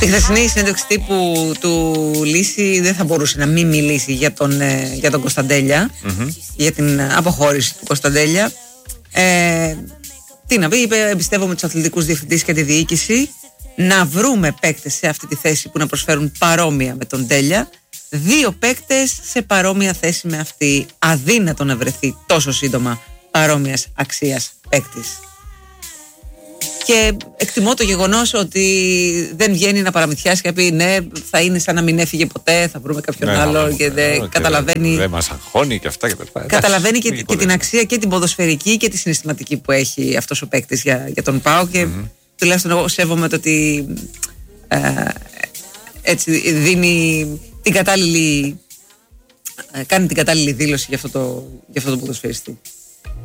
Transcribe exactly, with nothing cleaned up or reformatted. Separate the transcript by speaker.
Speaker 1: Στη χθεσινή συνέντευξη τύπου του Λύση δεν θα μπορούσε να μην μιλήσει για τον, για τον Κωνσταντέλια, mm-hmm. για την αποχώρηση του Κωνσταντέλια. Ε, τι να πει, είπε, εμπιστεύομαι τους αθλητικούς διευθυντές και τη διοίκηση να βρούμε παίκτες σε αυτή τη θέση που να προσφέρουν παρόμοια με τον Τέλια. Δύο παίκτες σε παρόμοια θέση με αυτή. Αδύνατο να βρεθεί τόσο σύντομα παρόμοιας αξίας παίκτης. Και εκτιμώ το γεγονός ότι δεν βγαίνει να παραμυθιάσει και να πει ναι, θα είναι σαν να μην έφυγε ποτέ, θα βρούμε κάποιον ναι, άλλο. Και δεν ναι, καταλαβαίνει.
Speaker 2: Δεν μας αγχώνει και αυτά και τα λοιπά.
Speaker 1: Καταλαβαίνει και, και την αξία και την ποδοσφαιρική και τη συναισθηματική που έχει αυτός ο παίκτης για, για τον ΠΑΟΚ. Και mm-hmm. τουλάχιστον εγώ σέβομαι το ότι ε, έτσι δίνει την κατάλληλη, ε, κάνει την κατάλληλη δήλωση για αυτό το, για αυτό το ποδοσφαιριστή.